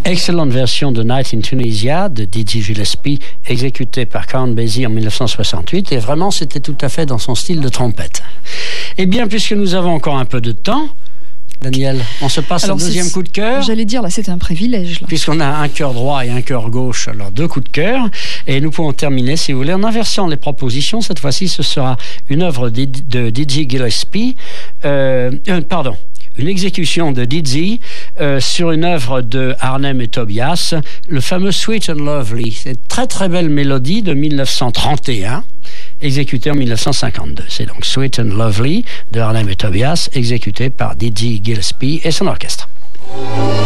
Excellente version de Night in Tunisia de Dizzy Gillespie, exécutée par Count Basie en 1968. Et vraiment, c'était tout à fait dans son style de trompette. Eh bien, puisque nous avons encore un peu de temps, Daniel, on se passe au deuxième coup de cœur. J'allais dire, là, c'est un privilège. Là. Puisqu'on a un cœur droit et un cœur gauche, alors 2 coups de cœur. Et nous pouvons terminer, si vous voulez, en inversant les propositions. Cette fois-ci, ce sera une œuvre de Dizzy Gillespie. Une exécution de Dizzy sur une œuvre de Arnhem et Tobias, le fameux Sweet and Lovely. C'est une très très belle mélodie de 1931. Exécuté en 1952. C'est donc Sweet and Lovely de Arnhem et Tobias, exécuté par Dizzy Gillespie et son orchestre.